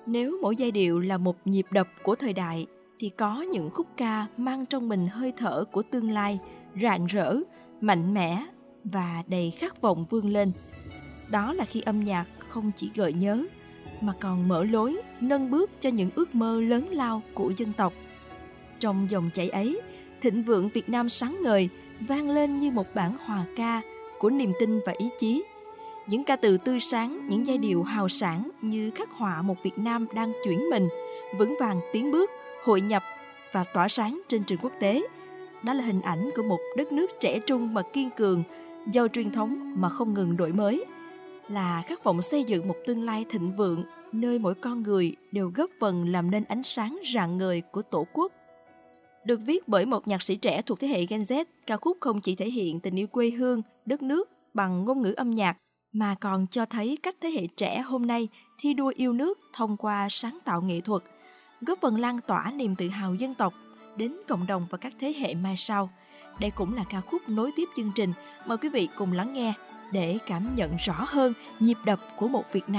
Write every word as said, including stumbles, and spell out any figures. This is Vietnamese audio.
Nếu mỗi giai điệu là một nhịp đập của thời đại, thì có những khúc ca mang trong mình hơi thở của tương lai, rạng rỡ, mạnh mẽ và đầy khát vọng vươn lên. Đó là khi âm nhạc không chỉ gợi nhớ, mà còn mở lối, nâng bước cho những ước mơ lớn lao của dân tộc. Trong dòng chảy ấy, thịnh vượng Việt Nam sáng ngời vang lên như một bản hòa ca của niềm tin và ý chí. Những ca từ tươi sáng, những giai điệu hào sảng như khắc họa một Việt Nam đang chuyển mình, vững vàng tiến bước, hội nhập và tỏa sáng trên trường quốc tế. Đó là hình ảnh của một đất nước trẻ trung mà kiên cường, giàu truyền thống mà không ngừng đổi mới. Là khát vọng xây dựng một tương lai thịnh vượng, nơi mỗi con người đều góp phần làm nên ánh sáng rạng ngời của Tổ quốc. Được viết bởi một nhạc sĩ trẻ thuộc thế hệ Gen Z, ca khúc không chỉ thể hiện tình yêu quê hương, đất nước bằng ngôn ngữ âm nhạc, mà còn cho thấy cách thế hệ trẻ hôm nay thi đua yêu nước thông qua sáng tạo nghệ thuật, góp phần lan tỏa niềm tự hào dân tộc đến cộng đồng và các thế hệ mai sau. Đây cũng là ca khúc nối tiếp chương trình. Mời quý vị cùng lắng nghe để cảm nhận rõ hơn nhịp đập của một Việt Nam